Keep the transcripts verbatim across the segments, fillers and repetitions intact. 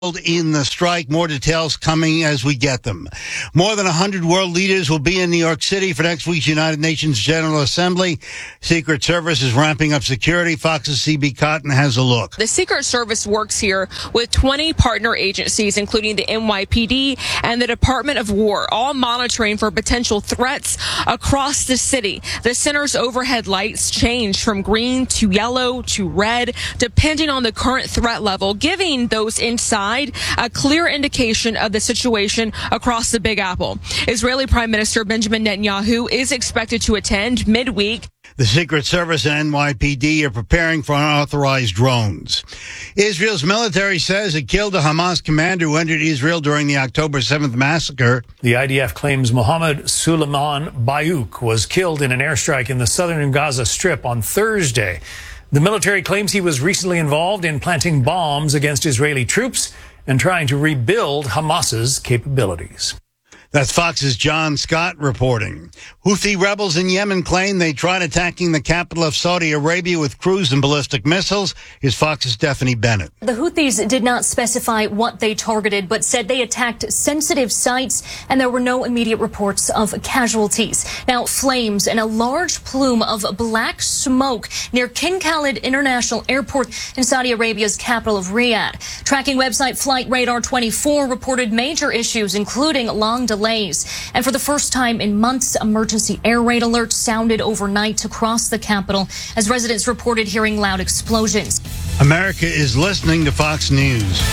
in the strike. More details coming as we get them. More than one hundred world leaders will be in New York City for next week's United Nations General Assembly. Secret Service is ramping up security. Fox's C B Cotton has a look. The Secret Service works here with twenty partner agencies, including the N Y P D and the Department of War, all monitoring for potential threats across the city. The center's overhead lights change from green to yellow to red, depending on the current threat level, giving those inside a clear indication of the situation across the Big Apple. Israeli Prime Minister Benjamin Netanyahu is expected to attend midweek. The Secret Service and N Y P D are preparing for unauthorized drones. Israel's military says it killed a Hamas commander who entered Israel during the October seventh massacre. The I D F claims Mohammed Suleiman Bayouk was killed in an airstrike in the southern Gaza Strip on Thursday. The military claims he was recently involved in planting bombs against Israeli troops and trying to rebuild Hamas's capabilities. That's Fox's John Scott reporting. Houthi rebels in Yemen claim they tried attacking the capital of Saudi Arabia with cruise and ballistic missiles. Here's Fox's Stephanie Bennett. The Houthis did not specify what they targeted, but said they attacked sensitive sites, and there were no immediate reports of casualties. Now, flames and a large plume of black smoke near King Khalid International Airport in Saudi Arabia's capital of Riyadh. Tracking website Flight Radar twenty-four reported major issues, including long delays. And for the first time in months, emergency air raid alerts sounded overnight across the capital as residents reported hearing loud explosions. America is listening to Fox News.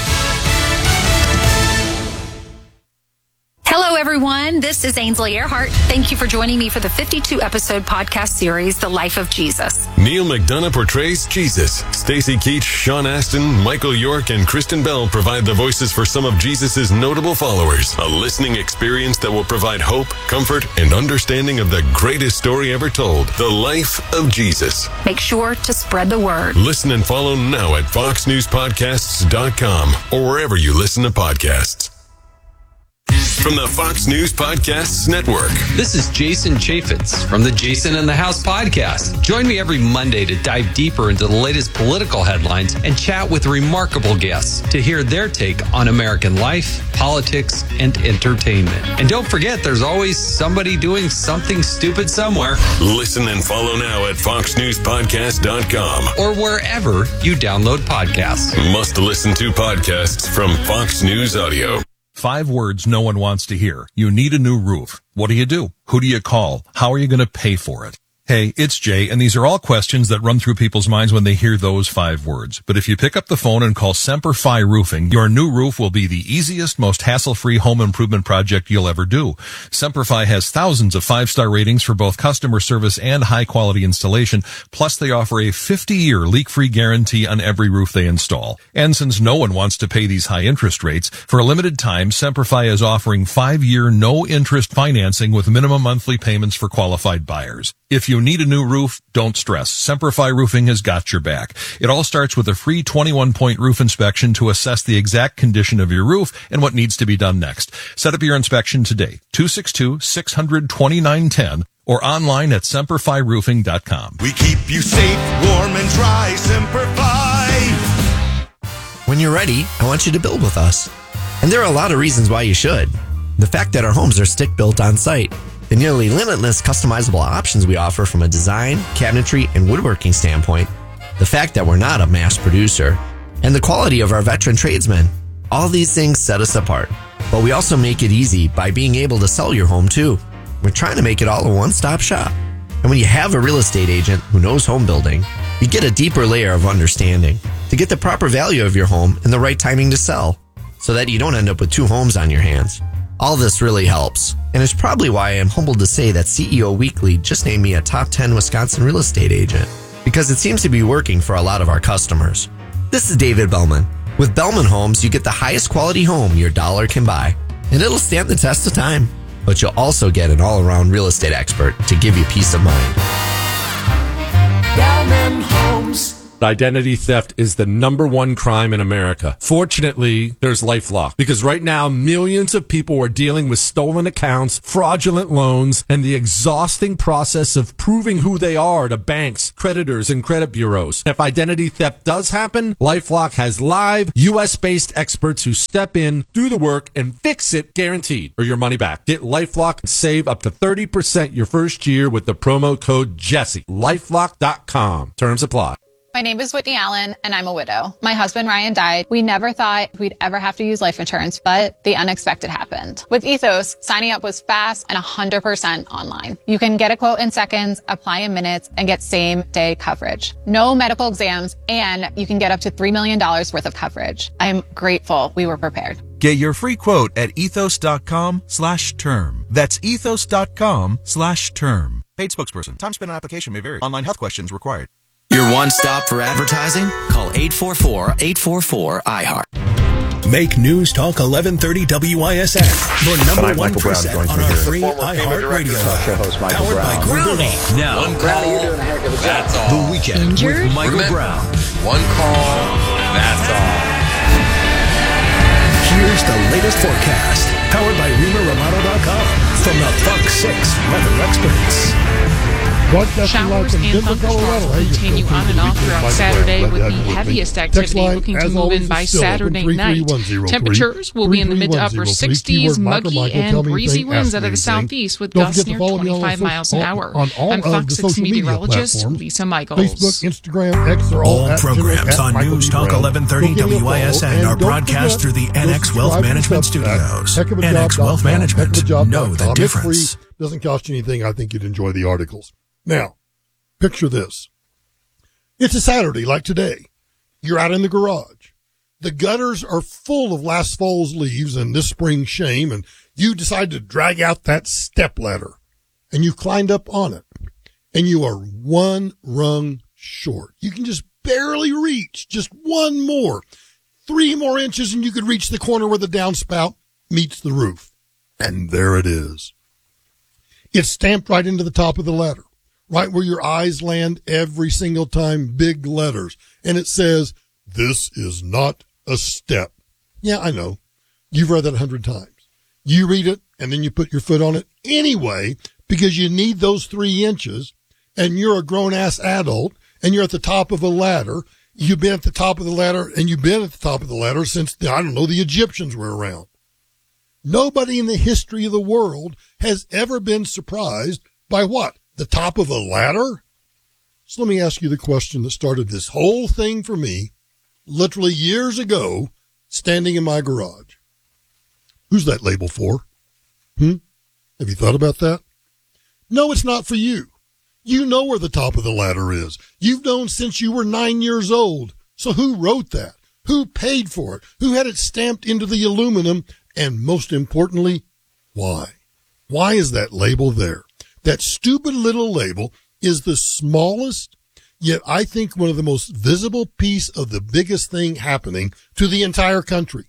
Hello, everyone. This is Ainsley Earhart. Thank you for joining me for the fifty-two episode podcast series, The Life of Jesus. Neil McDonough portrays Jesus. Stacey Keach, Sean Astin, Michael York, and Kristen Bell provide the voices for some of Jesus' notable followers. A listening experience that will provide hope, comfort, and understanding of the greatest story ever told, The Life of Jesus. Make sure to spread the word. Listen and follow now at fox news podcasts dot com or wherever you listen to podcasts. From the Fox News Podcasts Network. This is Jason Chaffetz from the Jason in the House podcast. Join me every Monday to dive deeper into the latest political headlines and chat with remarkable guests to hear their take on American life, politics, and entertainment. And don't forget, there's always somebody doing something stupid somewhere. Listen and follow now at fox news podcast dot com or wherever you download podcasts. Must listen to podcasts from Fox News Audio. Five words no one wants to hear. You need a new roof. What do you do? Who do you call? How are you going to pay for it? Hey, it's Jay, and these are all questions that run through people's minds when they hear those five words. But if you pick up the phone and call Semper Fi Roofing, your new roof will be the easiest, most hassle-free home improvement project you'll ever do. Semper Fi has thousands of five-star ratings for both customer service and high-quality installation, plus they offer a fifty-year leak-free guarantee on every roof they install. And since no one wants to pay these high interest rates, for a limited time, Semper Fi is offering five-year no-interest financing with minimum monthly payments for qualified buyers. If you need a new roof, don't stress. Semper Fi Roofing has got your back. It all starts with a free twenty-one point roof inspection to assess the exact condition of your roof and what needs to be done next. Set up your inspection today. two six two, six hundred, twenty-nine ten or online at semper fi roofing dot com. We keep you safe, warm, and dry. Semper Fi. When you're ready, I want you to build with us. And there are a lot of reasons why you should. The fact that our homes are stick-built on site. The nearly limitless customizable options we offer from a design, cabinetry, and woodworking standpoint, the fact that we're not a mass producer, and the quality of our veteran tradesmen. All these things set us apart. But we also make it easy by being able to sell your home too. We're trying to make it all a one-stop shop. And when you have a real estate agent who knows home building, you get a deeper layer of understanding to get the proper value of your home and the right timing to sell, so that you don't end up with two homes on your hands. All this really helps, and it's probably why I am humbled to say that C E O Weekly just named me a top ten Wisconsin real estate agent, because it seems to be working for a lot of our customers. This is David Bellman. With Bellman Homes, you get the highest quality home your dollar can buy, and it'll stand the test of time. But you'll also get an all-around real estate expert to give you peace of mind. Bellman Homes. Identity theft is the number one crime in America. Fortunately, there's LifeLock, because right now millions of people are dealing with stolen accounts, fraudulent loans, and the exhausting process of proving who they are to banks, creditors, and credit bureaus. If identity theft does happen, LifeLock has live U S-based experts who step in, do the work, and fix it guaranteed, or your money back. Get LifeLock and save up to thirty percent your first year with the promo code Jesse. LifeLock dot com. Terms apply. My name is Whitney Allen, and I'm a widow. My husband, Ryan, died. We never thought we'd ever have to use life insurance, but the unexpected happened. With Ethos, signing up was fast and one hundred percent online. You can get a quote in seconds, apply in minutes, and get same-day coverage. No medical exams, and you can get up to three million dollars worth of coverage. I'm grateful we were prepared. Get your free quote at ethos.com slash term. That's ethos.com slash term. Paid spokesperson. Time spent on application may vary. Online health questions required. Your one stop for advertising? Call eight four four, eight four four, I heart. Make News Talk eleven thirty W I S F your number one preset on our free iHeart Radio app. Powered by Brownie. Now, one call, that's all. The Weekend Injured? with Michael Remember, Brown. One call, that's all. Here's the latest forecast, powered by Reamer Romano dot com from the Fox six weather experts. Showers and thunderstorms will continue on and off throughout Saturday, with the heaviest activity looking to move in by Saturday night. Temperatures will be in the mid to upper sixties, muggy and breezy winds out of the southeast with gusts near twenty-five miles an hour. I'm Fox six meteorologist Lisa Michaels. Facebook, Instagram, X are all All programs on News Talk eleven thirty W I S N are broadcast through the N X Wealth Management Studios. N X Wealth Management, know the difference. Doesn't cost you anything. I think you'd enjoy the articles. Now, picture this. It's a Saturday like today. You're out in the garage. The gutters are full of last fall's leaves and this spring's shame, and you decide to drag out that stepladder, and you climbed up on it, and you are one rung short. You can just barely reach just one more, three more inches, and you could reach the corner where the downspout meets the roof. And there it is. It's stamped right into the top of the ladder. Right where your eyes land every single time, big letters. And it says, this is not a step. Yeah, I know. You've read that a hundred times. You read it, and then you put your foot on it anyway, because you need those three inches, and you're a grown-ass adult, and you're at the top of a ladder. You've been at the top of the ladder, and you've been at the top of the ladder since, I don't know, the Egyptians were around. Nobody in the history of the world has ever been surprised by what? The top of a ladder? So let me ask you the question that started this whole thing for me, literally years ago, standing in my garage. Who's that label for? Hmm? Have you thought about that? No, it's not for you. You know where the top of the ladder is. You've known since you were nine years old. So who wrote that? Who paid for it? Who had it stamped into the aluminum? And most importantly, why? Why is that label there? That stupid little label is the smallest, yet I think one of the most visible piece of the biggest thing happening to the entire country.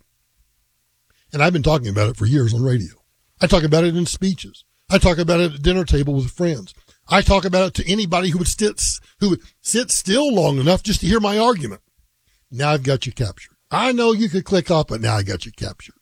And I've been talking about it for years on radio. I talk about it in speeches. I talk about it at dinner table with friends. I talk about it to anybody who would sit, who would sit still long enough just to hear my argument. Now I've got you captured. I know you could click off, but now I got you captured.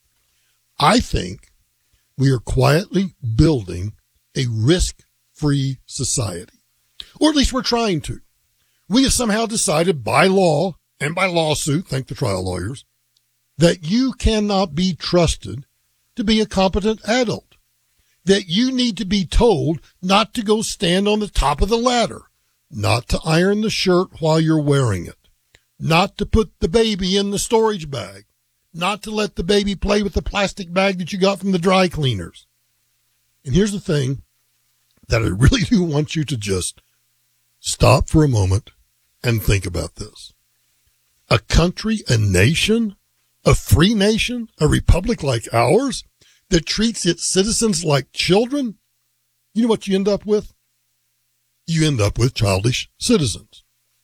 I think we are quietly building a risk-free society, or at least we're trying to. We have somehow decided by law and by lawsuit, thank the trial lawyers, that you cannot be trusted to be a competent adult, that you need to be told not to go stand on the top of the ladder, not to iron the shirt while you're wearing it, not to put the baby in the storage bag, not to let the baby play with the plastic bag that you got from the dry cleaners. And here's the thing that I really do want you to just stop for a moment and think about this. A country, a nation, a free nation, a republic like ours that treats its citizens like children, you know what you end up with? You end up with childish citizens.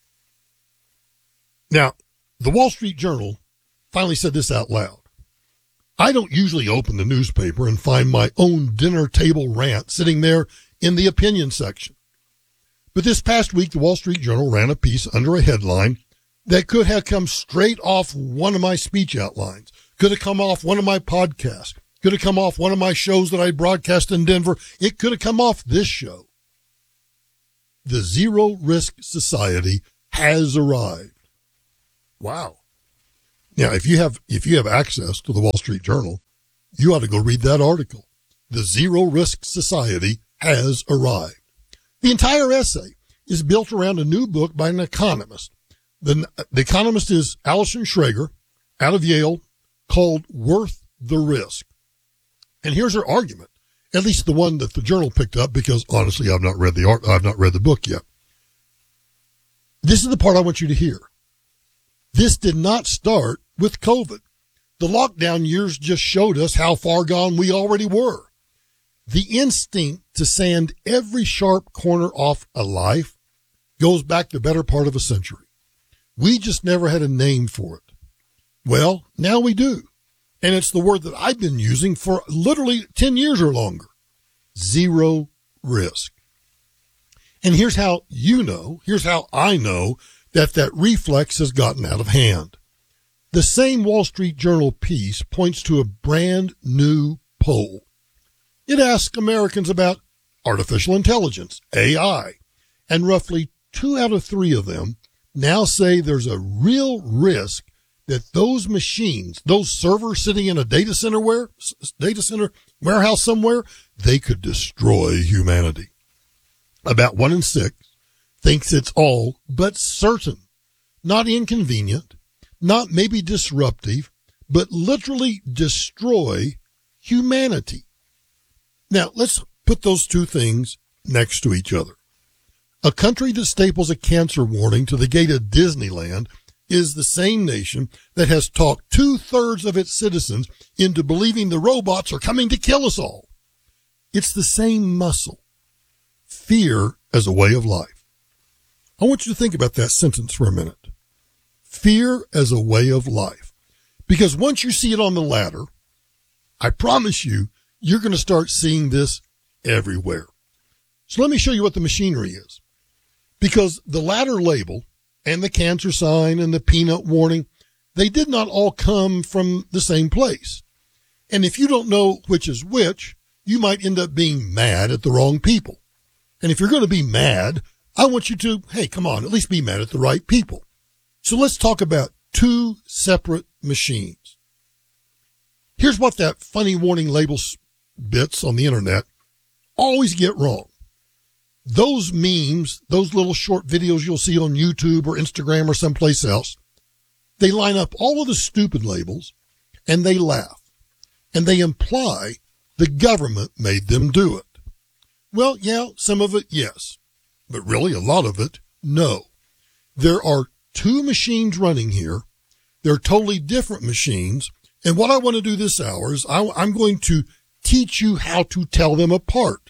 Now, the Wall Street Journal finally said this out loud. I don't usually open the newspaper and find my own dinner table rant sitting there in the opinion section. But this past week, the Wall Street Journal ran a piece under a headline, that could have come straight off one of my speech outlines, could have come off one of my podcasts, could have come off one of my shows that I broadcast in Denver. It could have come off this show. The Zero Risk Society has arrived. Wow. Now, if you have, if you have access to the Wall Street Journal, you ought to go read that article. The Zero Risk Society has arrived. The entire essay is built around a new book by an economist. The, the economist is Allison Schrager out of Yale, called Worth the Risk. And here's her argument, at least the one that the Journal picked up, because honestly, I've not read the art, I've not read the book yet. This is the part I want you to hear. This did not start with COVID. The lockdown years just showed us how far gone we already were. The instinct to sand every sharp corner off a life goes back the better part of a century. We just never had a name for it. Well, now we do. And it's the word that I've been using for literally ten years or longer. Zero risk. And here's how you know, here's how I know that that reflex has gotten out of hand. The same Wall Street Journal piece points to a brand new poll. It asks Americans about artificial intelligence, A I, and roughly two out of three of them now say there's a real risk that those machines, those servers sitting in a data center where, data center warehouse somewhere, they could destroy humanity. About one in six thinks it's all but certain, not inconvenient, not maybe disruptive, but literally destroy humanity. Now, let's put those two things next to each other. A country that staples a cancer warning to the gate of Disneyland is the same nation that has talked two-thirds of its citizens into believing the robots are coming to kill us all. It's the same muscle. Fear as a way of life. I want you to think about that sentence for a minute. Fear as a way of life. Because once you see it on the ladder, I promise you, you're going to start seeing this everywhere. So let me show you what the machinery is. Because the ladder label and the cancer sign and the peanut warning, they did not all come from the same place. And if you don't know which is which, you might end up being mad at the wrong people. And if you're going to be mad, I want you to, hey, come on, at least be mad at the right people. So let's talk about two separate machines. Here's what that funny warning labels bits on the internet always get wrong. Those memes, those little short videos you'll see on YouTube or Instagram or someplace else, they line up all of the stupid labels and they laugh and they imply the government made them do it. Well, yeah, some of it, yes, but really a lot of it, no. There are two machines running here. They're totally different machines. And what I want to do this hour is I, I'm going to teach you how to tell them apart.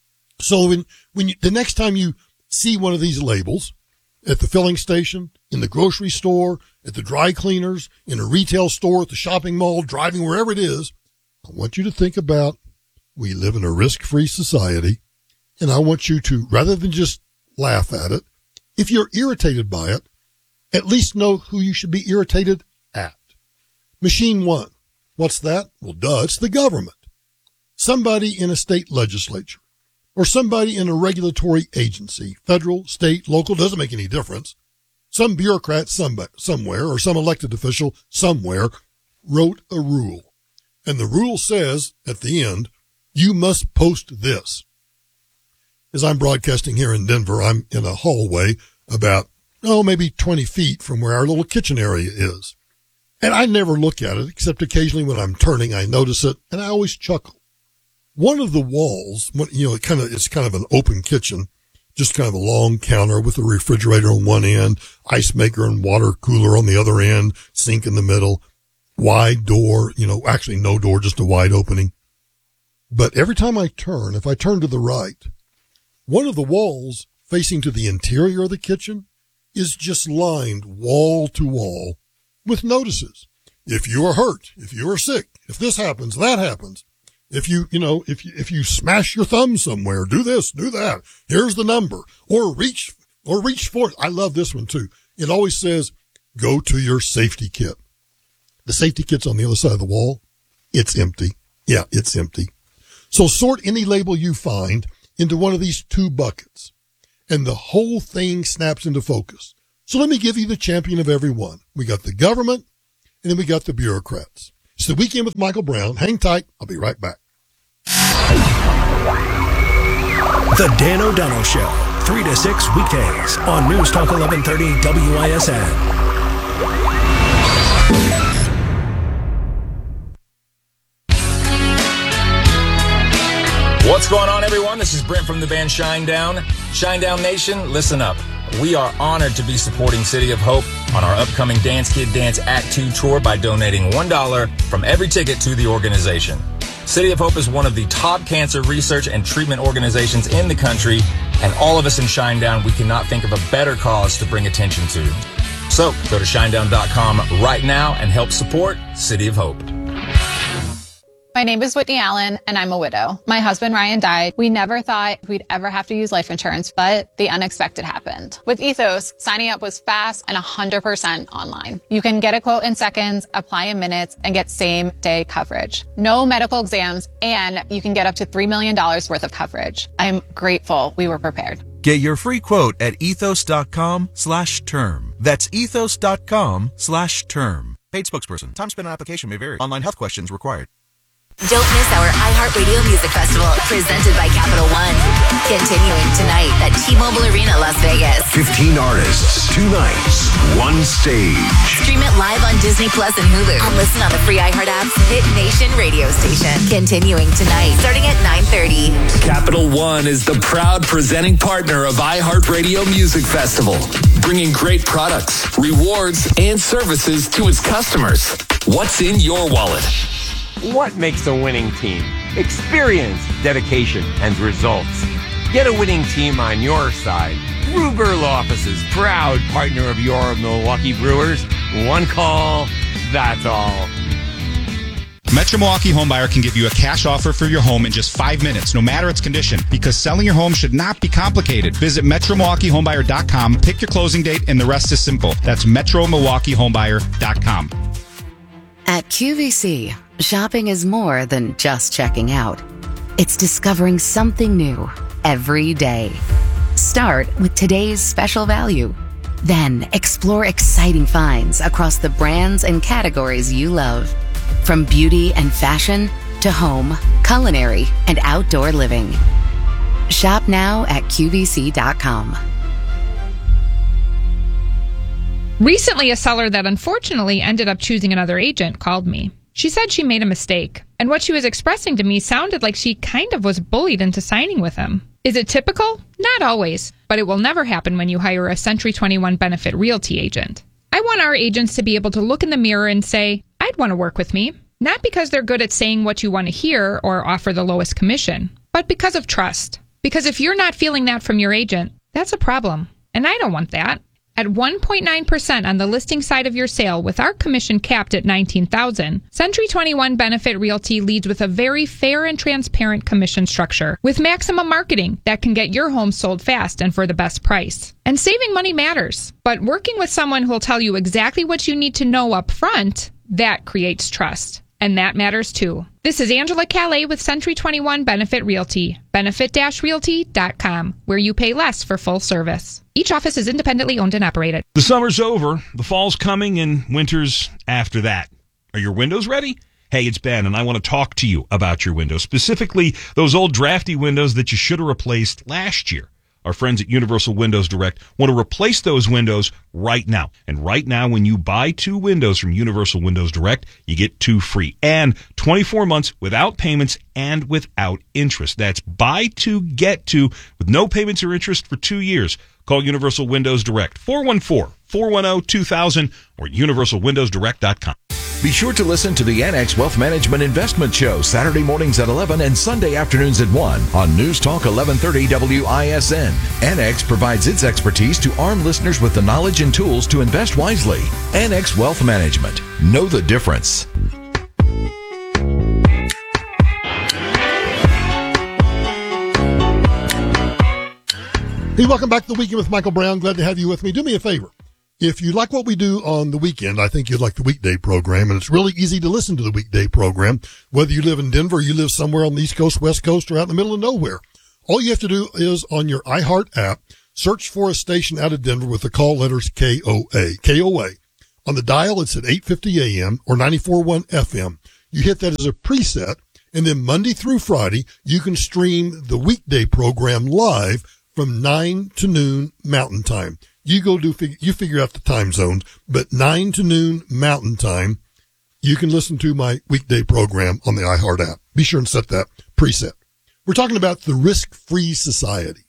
So when, when you, the next time you see one of these labels at the filling station, in the grocery store, at the dry cleaners, in a retail store, at the shopping mall, driving wherever it is, I want you to think about we live in a risk-free society. And I want you to, rather than just laugh at it, if you're irritated by it, at least know who you should be irritated at. Machine one. What's that? Well, duh, it's the government. Somebody in a state legislature or somebody in a regulatory agency, federal, state, local, doesn't make any difference. Some bureaucrat somebody, somewhere or some elected official somewhere wrote a rule. And the rule says at the end, you must post this. As I'm broadcasting here in Denver, I'm in a hallway about, oh, maybe twenty feet from where our little kitchen area is. And I never look at it, except occasionally when I'm turning, I notice it, and I always chuckle. One of the walls, you know, it kind of, it's kind of an open kitchen, just kind of a long counter with a refrigerator on one end, ice maker and water cooler on the other end, sink in the middle, wide door, you know, actually no door, just a wide opening. But every time I turn, if I turn to the right, one of the walls facing to the interior of the kitchen is just lined wall to wall with notices. If you are hurt, if you are sick, if this happens, that happens. If you, you know, if you, if you smash your thumb somewhere, do this, do that. Here's the number. Or reach, or reach for it. I love this one too. It always says, go to your safety kit. The safety kit's on the other side of the wall. It's empty. Yeah, it's empty. So sort any label you find into one of these two buckets, and the whole thing snaps into focus. So let me give you the champion of every one. We got the government, and then we got the bureaucrats. It's the Weekend with Michael Brown. Hang tight. I'll be right back. The Dan O'Donnell Show, three to six weekdays on News Talk eleven thirty W I S N. What's going on, everyone? This is Brent from the band Shinedown. Shinedown Nation, listen up. We are honored to be supporting City of Hope on our upcoming Dance Kid Dance Act two tour by donating one dollar from every ticket to the organization. City of Hope is one of the top cancer research and treatment organizations in the country, and all of us in Shinedown, we cannot think of a better cause to bring attention to. So go to shinedown dot com right now and help support City of Hope. My name is Whitney Allen, and I'm a widow. My husband, Ryan, died. We never thought we'd ever have to use life insurance, but the unexpected happened. With Ethos, signing up was fast and one hundred percent online. You can get a quote in seconds, apply in minutes, and get same-day coverage. No medical exams, and you can get up to three million dollars worth of coverage. I'm grateful we were prepared. Get your free quote at ethos.com slash term. That's ethos.com slash term. Paid spokesperson. Time spent on application may vary. Online health questions required. Don't miss our iHeartRadio Music Festival, presented by Capital One. Continuing tonight at T-Mobile Arena, Las Vegas. fifteen artists, two nights, one stage. Stream it live on Disney Plus and Hulu. And listen on the free iHeart app's Hit Nation radio station. Continuing tonight, starting at nine thirty. Capital One is the proud presenting partner of iHeartRadio Music Festival, bringing great products, rewards, and services to its customers. What's in your wallet? What makes a winning team? Experience, dedication, and results. Get a winning team on your side. Gruber Law Offices, proud partner of your Milwaukee Brewers. One call, that's all. Metro Milwaukee Homebuyer can give you a cash offer for your home in just five minutes, no matter its condition, because selling your home should not be complicated. Visit metro milwaukee homebuyer dot com, pick your closing date, and the rest is simple. That's metro milwaukee homebuyer dot com. At Q V C, shopping is more than just checking out. It's discovering something new every day. Start with today's special value. Then explore exciting finds across the brands and categories you love. From beauty and fashion to home, culinary, and outdoor living. Shop now at Q V C dot com. Recently, a seller that unfortunately ended up choosing another agent called me. She said she made a mistake, and what she was expressing to me sounded like she kind of was bullied into signing with him. Is it typical? Not always, but it will never happen when you hire a Century twenty-one Benefit Realty agent. I want our agents to be able to look in the mirror and say, I'd want to work with me. Not because they're good at saying what you want to hear or offer the lowest commission, but because of trust. Because if you're not feeling that from your agent, that's a problem, and I don't want that. At one point nine percent on the listing side of your sale with our commission capped at nineteen thousand dollars, Century twenty-one Benefit Realty leads with a very fair and transparent commission structure with maximum marketing that can get your home sold fast and for the best price. And saving money matters, but working with someone who will tell you exactly what you need to know up front, that creates trust. And that matters too. This is Angela Calais with Century twenty-one Benefit Realty, benefit dash realty dot com, where you pay less for full service. Each office is independently owned and operated. The summer's over, the fall's coming, and winter's after that. Are your windows ready? Hey, it's Ben, and I want to talk to you about your windows, specifically those old drafty windows that you should have replaced last year. Our friends at Universal Windows Direct want to replace those windows right now. And right now, when you buy two windows from Universal Windows Direct, you get two free. And twenty-four months without payments and without interest. That's buy two, get two, with no payments or interest for two years. Call Universal Windows Direct, four one four, four one zero, two thousand or universal windows direct dot com. Be sure to listen to the N X Wealth Management Investment Show Saturday mornings at eleven and Sunday afternoons at one on News Talk eleven thirty W I S N. N X provides its expertise to arm listeners with the knowledge and tools to invest wisely. N X Wealth Management. Know the difference. Hey, welcome back to the Weekend with Michael Brown. Glad to have you with me. Do me a favor. If you like what we do on the weekend, I think you'd like the weekday program, and it's really easy to listen to the weekday program, whether you live in Denver, or you live somewhere on the East Coast, West Coast, or out in the middle of nowhere. All you have to do is on your iHeart app, search for a station out of Denver with the call letters K O A. K O A. On the dial, it's at eight fifty A M or ninety-four point one F M. You hit that as a preset, and then Monday through Friday, you can stream the weekday program live from nine to noon Mountain Time. You go do, you figure out the time zones, but nine to noon Mountain Time, you can listen to my weekday program on the iHeart app. Be sure and set that preset. We're talking about the risk-free society.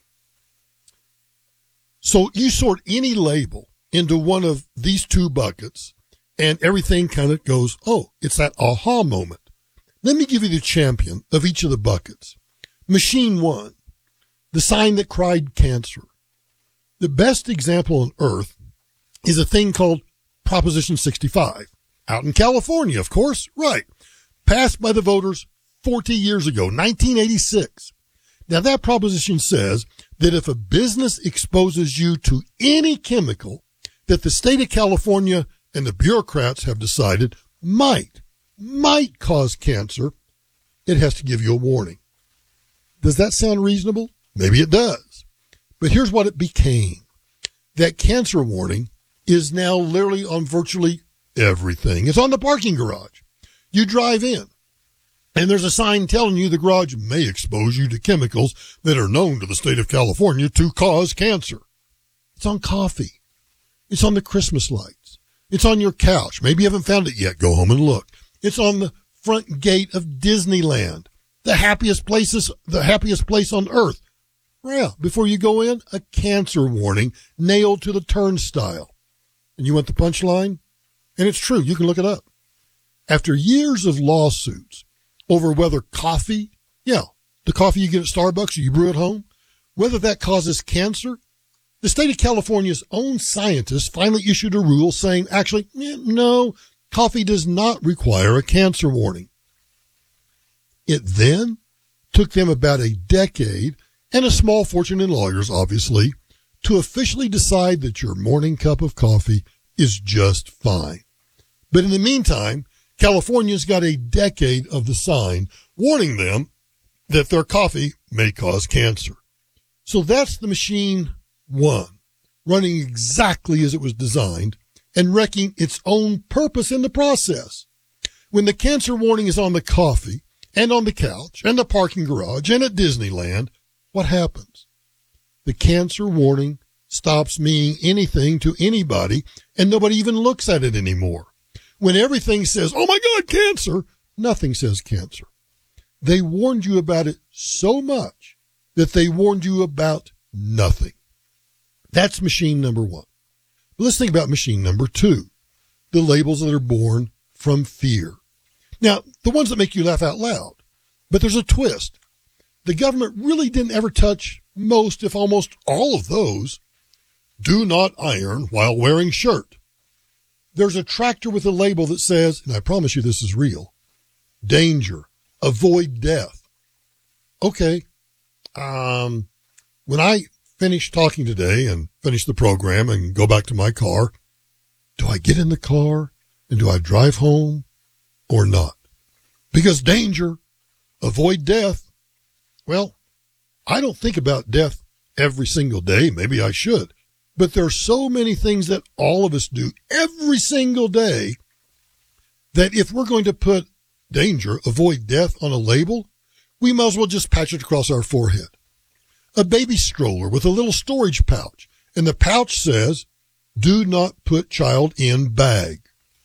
So you sort any label into one of these two buckets, and everything kind of goes, oh, it's that aha moment. Let me give you the champion of each of the buckets. Machine one, the sign that cried cancer. The best example on earth is a thing called Proposition sixty-five. Out in California, of course, right. Passed by the voters forty years ago, nineteen eighty-six. Now that proposition says that if a business exposes you to any chemical that the state of California and the bureaucrats have decided might, might cause cancer, it has to give you a warning. Does that sound reasonable? Maybe it does. But here's what it became. That cancer warning is now literally on virtually everything. It's on the parking garage. You drive in, and there's a sign telling you the garage may expose you to chemicals that are known to the state of California to cause cancer. It's on coffee. It's on the Christmas lights. It's on your couch. Maybe you haven't found it yet. Go home and look. It's on the front gate of Disneyland, the happiest places, the happiest place on earth. Well, before you go in, a cancer warning nailed to the turnstile. And you want the punchline? And it's true. You can look it up. After years of lawsuits over whether coffee, yeah, the coffee you get at Starbucks or you brew at home, whether that causes cancer, the state of California's own scientists finally issued a rule saying, actually, no, coffee does not require a cancer warning. It then took them about a decade and a small fortune in lawyers, obviously, to officially decide that your morning cup of coffee is just fine. But in the meantime, California's got a decade of the sign warning them that their coffee may cause cancer. So that's the machine one, running exactly as it was designed and wrecking its own purpose in the process. When the cancer warning is on the coffee and on the couch and the parking garage and at Disneyland, what happens? The cancer warning stops meaning anything to anybody, and nobody even looks at it anymore. When everything says, oh my God, cancer, nothing says cancer. They warned you about it so much that they warned you about nothing. That's machine number one. But let's think about machine number two, the labels that are born from fear. Now, the ones that make you laugh out loud, but there's a twist. The government really didn't ever touch most, if almost all of those. Do not iron while wearing shirt. There's a tractor with a label that says, and I promise you this is real, danger, avoid death. Okay. Um, when I finish talking today and finish the program and go back to my car, do I get in the car and do I drive home or not? Because danger, avoid death. Well, I don't think about death every single day. Maybe I should. But there are so many things that all of us do every single day that if we're going to put danger, avoid death on a label, we might as well just patch it across our forehead. A baby stroller with a little storage pouch, and the pouch says, do not put child in bag.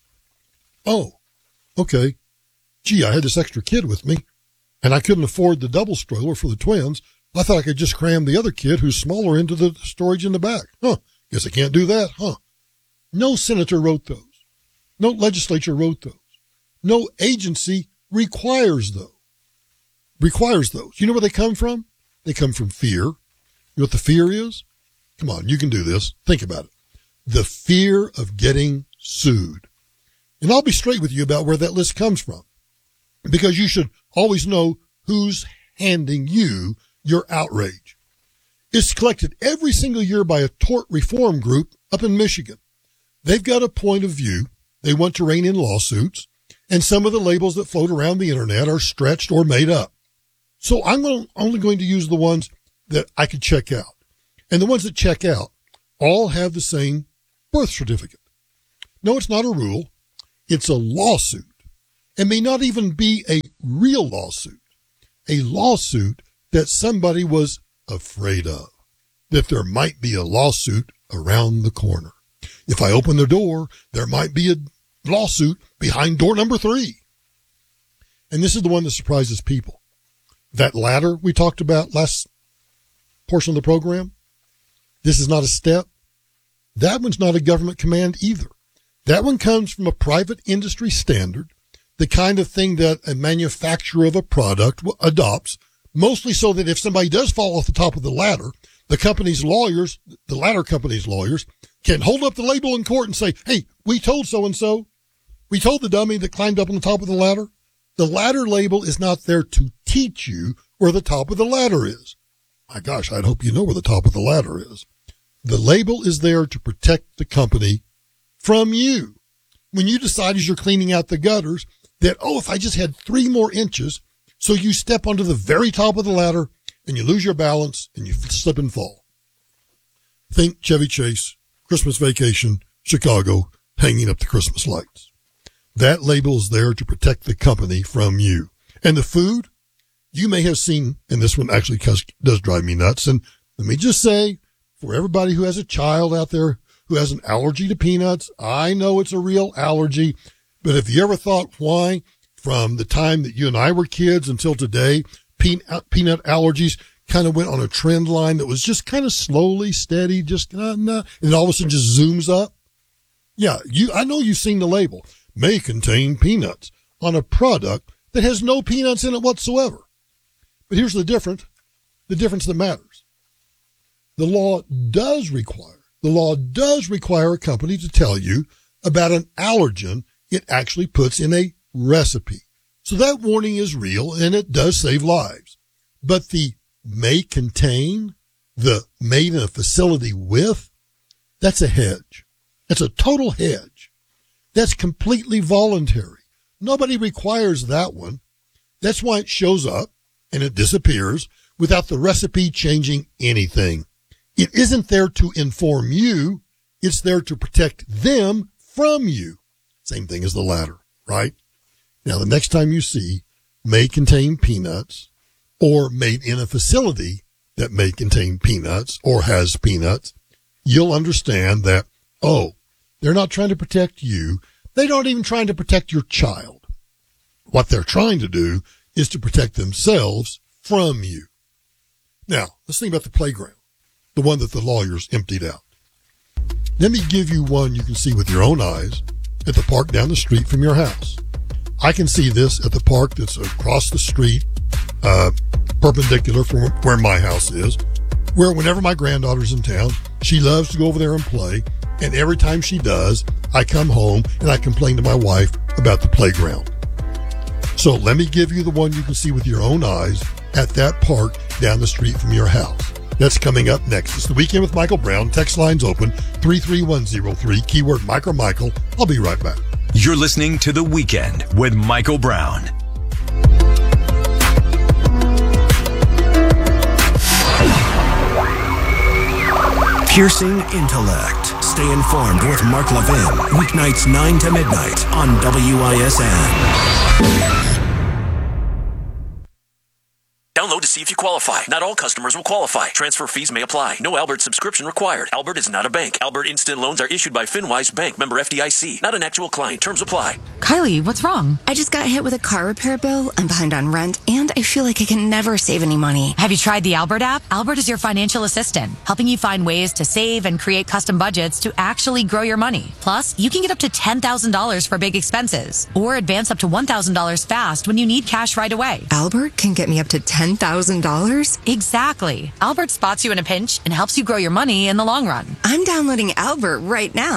Oh, okay. Gee, I had this extra kid with me, and I couldn't afford the double stroller for the twins. I thought I could just cram the other kid who's smaller into the storage in the back. Huh. Guess I can't do that, huh? No senator wrote those. No legislature wrote those. No agency requires those. Requires those. You know where they come from? They come from fear. You know what the fear is? Come on, you can do this. Think about it. The fear of getting sued. And I'll be straight with you about where that list comes from, because you should always know who's handing you your outrage. It's collected every single year by a tort reform group up in Michigan. They've got a point of view. They want to rein in lawsuits, and some of the labels that float around the internet are stretched or made up. So I'm only going to use the ones that I could check out. And the ones that check out all have the same birth certificate. No, it's not a rule. It's a lawsuit. It may not even be a real lawsuit. A lawsuit that somebody was afraid of, that there might be a lawsuit around the corner. If I open the door, there might be a lawsuit behind door number three. And this is the one that surprises people. That ladder we talked about last portion of the program, this is not a step. That one's not a government command either. That one comes from a private industry standard, the kind of thing that a manufacturer of a product adopts, mostly so that if somebody does fall off the top of the ladder, the company's lawyers, the ladder company's lawyers, can hold up the label in court and say, hey, we told so-and-so, we told the dummy that climbed up on the top of the ladder. The ladder label is not there to teach you where the top of the ladder is. My gosh, I'd hope you know where the top of the ladder is. The label is there to protect the company from you. When you decide as you're cleaning out the gutters that, oh, if I just had three more inches, so you step onto the very top of the ladder and you lose your balance and you slip and fall. Think Chevy Chase, Christmas Vacation, Chicago, hanging up the Christmas lights. That label is there to protect the company from you. And the food, you may have seen, and this one actually does drive me nuts. And let me just say, for everybody who has a child out there who has an allergy to peanuts, I know it's a real allergy. But if you ever thought why, from the time that you and I were kids until today, peanut, peanut allergies kind of went on a trend line that was just kind of slowly, steady, just, uh, nah, and all of a sudden just zooms up. Yeah, you, I know you've seen the label. May contain peanuts on a product that has no peanuts in it whatsoever. But here's the difference, the difference that matters. The law does require, the law does require a company to tell you about an allergen it actually puts in a recipe. So that warning is real and it does save lives. But the may contain, the made in a facility with, that's a hedge. That's a total hedge. That's completely voluntary. Nobody requires that one. That's why it shows up and it disappears without the recipe changing anything. It isn't there to inform you. It's there to protect them from you. Same thing as the ladder, right? Now, the next time you see may contain peanuts or made in a facility that may contain peanuts or has peanuts, you'll understand that, oh, they're not trying to protect you. They're not even trying to protect your child. What they're trying to do is to protect themselves from you. Now, let's think about the playground, the one that the lawyers emptied out. Let me give you one you can see with your own eyes at the park down the street from your house. I can see this at the park that's across the street, uh, perpendicular from where my house is, where whenever my granddaughter's in town, she loves to go over there and play. And every time she does, I come home and I complain to my wife about the playground. So let me give you the one you can see with your own eyes at that park down the street from your house. That's coming up next. It's The Weekend with Michael Brown. Text lines open, three three one zero three, keyword Micro Michael. I'll be right back. You're listening to The Weekend with Michael Brown. Piercing intellect. Stay informed with Mark Levin. Weeknights nine to midnight on W I S N. Download to see if you qualify. Not all customers will qualify. Transfer fees may apply. No Albert subscription required. Albert is not a bank. Albert Instant Loans are issued by FinWise Bank, member F D I C. Not an actual client. Terms apply. Kylie, what's wrong? I just got hit with a car repair bill. I'm behind on rent, and I feel like I can never save any money. Have you tried the Albert app? Albert is your financial assistant, helping you find ways to save and create custom budgets to actually grow your money. Plus, you can get up to ten thousand dollars for big expenses, or advance up to one thousand dollars fast when you need cash right away. Albert can get me up to ten thousand dollars? Exactly. Albert spots you in a pinch and helps you grow your money in the long run. I'm downloading Albert right now.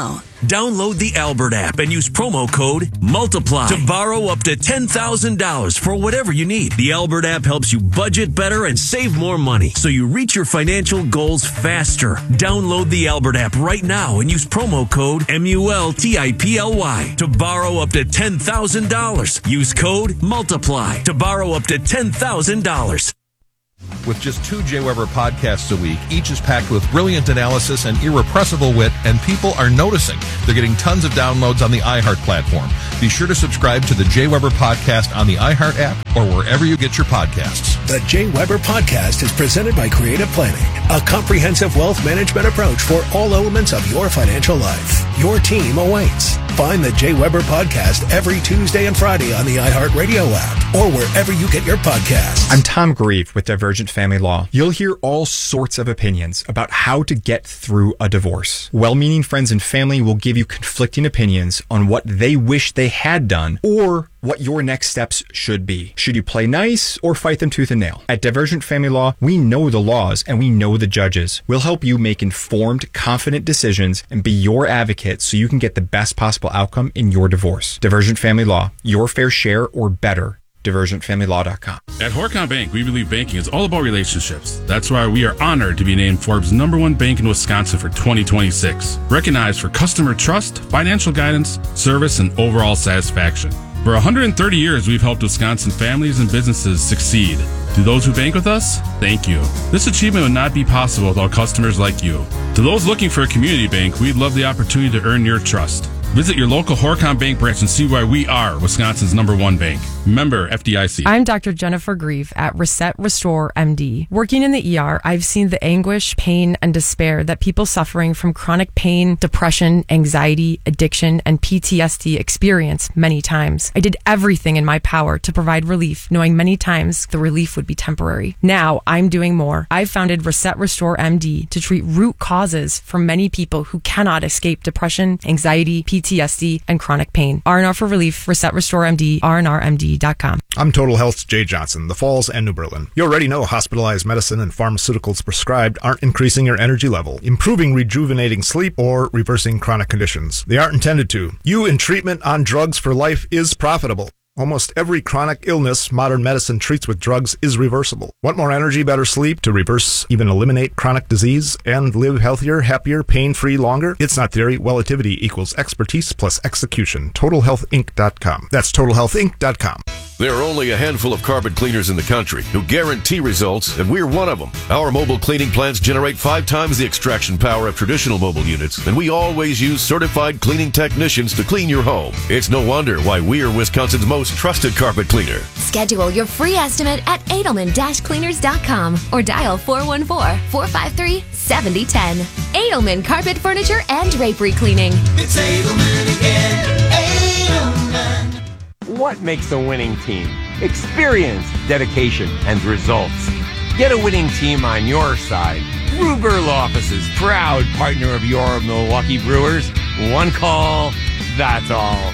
Download the Albert app and use promo code MULTIPLY to borrow up to ten thousand dollars for whatever you need. The Albert app helps you budget better and save more money so you reach your financial goals faster. Download the Albert app right now and use promo code M U L T I P L Y to borrow up to ten thousand dollars. Use code MULTIPLY to borrow up to ten thousand dollars. With just two Jay Weber podcasts a week, each is packed with brilliant analysis and irrepressible wit, and people are noticing. They're getting tons of downloads on the iHeart platform. Be sure to subscribe to the Jay Weber podcast on the iHeart app or wherever you get your podcasts. The Jay Weber podcast is presented by Creative Planning, a comprehensive wealth management approach for all elements of your financial life. Your team awaits. Find the Jay Weber podcast every Tuesday and Friday on the iHeartRadio app or wherever you get your podcasts. I'm Tom Grieve with Divergent Family Law. You'll hear all sorts of opinions about how to get through a divorce. Well-meaning friends and family will give you conflicting opinions on what they wish they had done or what your next steps should be. Should you play nice or fight them tooth and nail? At Divergent Family Law, we know the laws and we know the judges. We'll help you make informed, confident decisions and be your advocate so you can get the best possible outcome in your divorce. Divergent Family Law, your fair share or better. divergent family law dot com. At Horcon Bank, we believe banking is all about relationships. That's why we are honored to be named Forbes' number one bank in Wisconsin for twenty twenty-six. Recognized for customer trust, financial guidance, service, and overall satisfaction. For one hundred thirty years, we've helped Wisconsin families and businesses succeed. To those who bank with us, thank you. This achievement would not be possible without customers like you. To those looking for a community bank, we'd love the opportunity to earn your trust. Visit your local Horcon Bank branch and see why we are Wisconsin's number one bank. Member F D I C. I'm Doctor Jennifer Grieve at Reset Restore M D. Working in the E R, I've seen the anguish, pain, and despair that people suffering from chronic pain, depression, anxiety, addiction, and P T S D experience many times. I did everything in my power to provide relief, knowing many times the relief would be temporary. Now I'm doing more. I've founded Reset Restore M D to treat root causes for many people who cannot escape depression, anxiety, P T S D, and chronic pain. R and R for Relief, Reset Restore M D, R and R M D dot com. I'm Total Health's Jay Johnson, the Falls and New Berlin. You already know hospitalized medicine and pharmaceuticals prescribed aren't increasing your energy level, improving rejuvenating sleep, or reversing chronic conditions. They aren't intended to. You in treatment on drugs for life is profitable. Almost every chronic illness modern medicine treats with drugs is reversible. Want more energy, better sleep to reverse, even eliminate chronic disease and live healthier, happier, pain-free longer? It's not theory. Welltivity equals expertise plus execution. Total Health Inc dot com. That's Total Health Inc dot com. There are only a handful of carpet cleaners in the country who guarantee results, and we're one of them. Our mobile cleaning plants generate five times the extraction power of traditional mobile units, and we always use certified cleaning technicians to clean your home. It's no wonder why we're Wisconsin's most trusted carpet cleaner. Schedule your free estimate at Edelman Cleaners dot com or dial four one four, four five three, seven zero one zero. Edelman Carpet Furniture and Drapery Cleaning. It's Edelman again. Edelman. What makes a winning team? Experience, dedication, and results. Get a winning team on your side. Gruber Law Offices, proud partner of your Milwaukee Brewers. One call, that's all.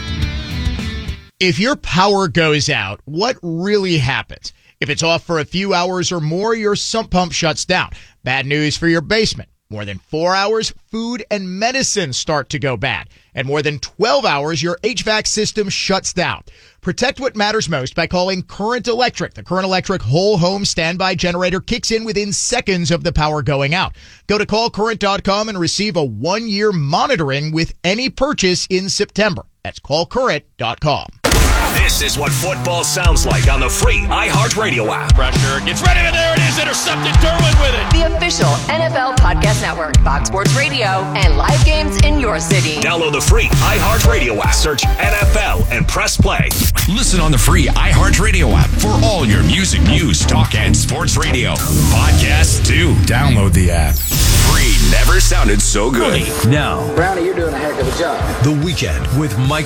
If your power goes out, what really happens? If it's off for a few hours or more, your sump pump shuts down. Bad news for your basement. More than four hours, food and medicine start to go bad. And more than twelve hours, your H V A C system shuts down. Protect what matters most by calling Current Electric. The Current Electric whole home standby generator kicks in within seconds of the power going out. Go to call current dot com and receive a one-year monitoring with any purchase in September. That's call current dot com. This is what football sounds like on the free iHeartRadio app. Pressure gets ready, and there it is, intercepted. Derwin with it. The official N F L Podcast Network, Fox Sports Radio, and live games in your city. Download the free iHeartRadio app. Search N F L and press play. Listen on the free iHeartRadio app for all your music, news, talk, and sports radio. Podcasts, too. Download the app. Free never sounded so good. Now, Brownie, you're doing a heck of a job. The Weekend with Mike